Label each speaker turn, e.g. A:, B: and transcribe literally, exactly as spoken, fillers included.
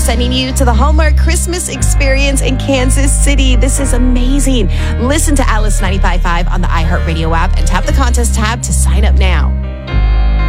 A: sending you to the Hallmark Christmas experience in Kansas City. This is amazing. Listen to Alice ninety-five point five on the iHeartRadio app and tap the contest tab to sign up now.